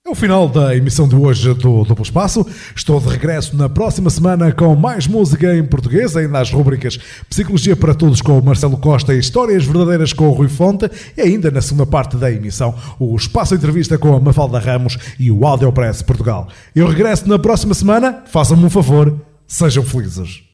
É o final da emissão de hoje do Duplo Espaço. Estou de regresso na próxima semana com mais música em português, ainda nas rubricas Psicologia para Todos com o Marcelo Costa e Histórias Verdadeiras com o Rui Fonte, e ainda na segunda parte da emissão o Espaço Entrevista com a Mafalda Ramos e o Audiopress Portugal. Eu regresso na próxima semana. Façam-me um favor, sejam felizes.